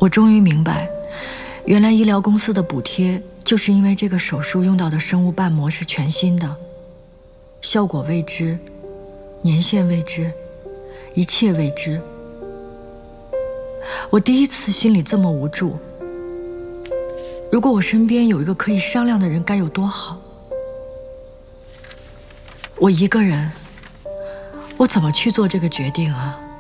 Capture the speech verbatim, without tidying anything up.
我终于明白，原来医疗公司的补贴就是因为这个手术用到的生物瓣膜是全新的，效果未知，年限未知，一切未知。我第一次心里这么无助。如果我身边有一个可以商量的人，该有多好。我一个人，我怎么去做这个决定啊？